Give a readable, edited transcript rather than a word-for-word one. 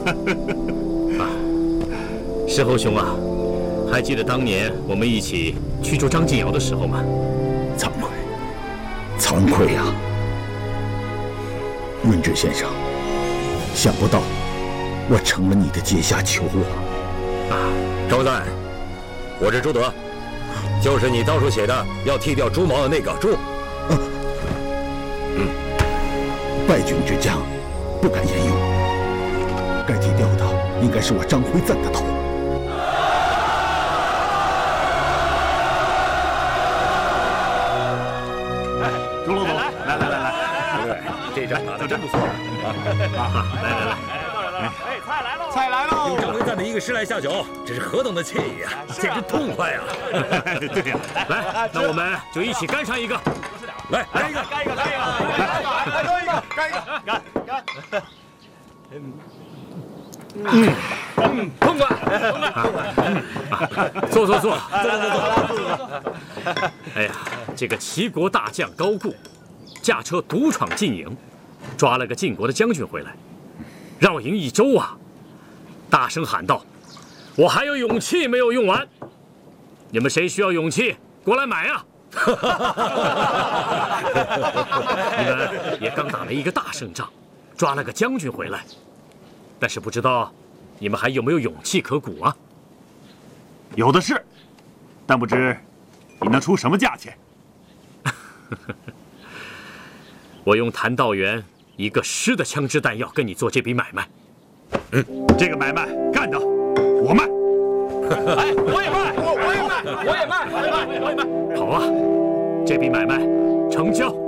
石猴兄啊，还记得当年我们一起驱逐张敬尧的时候吗？ 惭愧呀，云志先生，想不到我成了你的阶下囚啊！ 张三，我是朱德，就是你当初写的要剃掉朱毛的那个朱。 败军之将，不敢言勇。该剃掉的应该是我张辉瓒的头。 朱老总，来， 这战打得真不错来， 菜来喽！ 用张辉瓒的一个师来下酒，这是何等的惬意啊！简直痛快啊！ 对呀， 来，那我们就一起干上一个。 来一个， 干一个， 痛快！坐。哎呀，这个齐国大将高固，驾车独闯晋营，抓了个晋国的将军回来，绕营1周啊！大声喊道：“我还有勇气没有用完，你们谁需要勇气，过来买啊！”你们也刚打了一个大胜仗，抓了个将军回来，但是不知道你们还有没有勇气可鼓啊？ 有的是，但不知你能出什么价钱？ 我用谭道元1个师的枪支弹药跟你做这笔买卖。 这个买卖干的，我卖。 哎，我也卖。 好啊，这笔买卖成交。